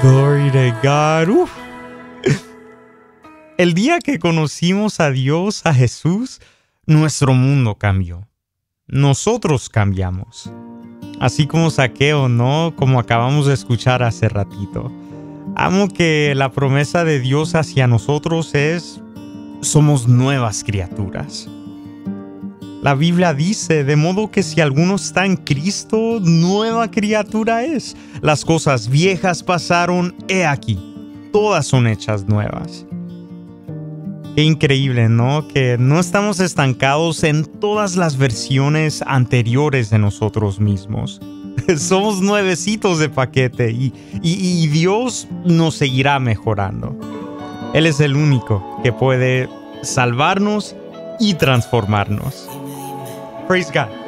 Glory to God. Uf. El día que conocimos a Dios, a Jesús, nuestro mundo cambió. Nosotros cambiamos. Así como Zaqueo, ¿no? Como acabamos de escuchar hace ratito. Amo que la promesa de Dios hacia nosotros es: somos nuevas criaturas. La Biblia dice, de modo que si alguno está en Cristo, nueva criatura es. Las cosas viejas pasaron, he aquí, todas son hechas nuevas. Qué increíble, ¿no? Que no estamos estancados en todas las versiones anteriores de nosotros mismos. Somos nuevecitos de paquete y Dios nos seguirá mejorando. Él es el único que puede salvarnos y transformarnos. Praise God.